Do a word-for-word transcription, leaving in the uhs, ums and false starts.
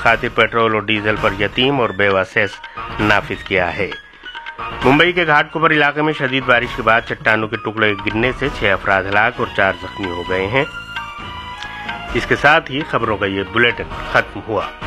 खातिर पेट्रोल और डीजल पर यतीम और बेवा सेस नाफिज किया है। मुंबई के घाटकोपर इलाके में शदीद बारिश के बाद चट्टानों के टुकड़े गिरने से छह अफराद हलाक और चार जख्मी हो गए हैं। इसके साथ ही खबरों का ये बुलेटिन खत्म हुआ।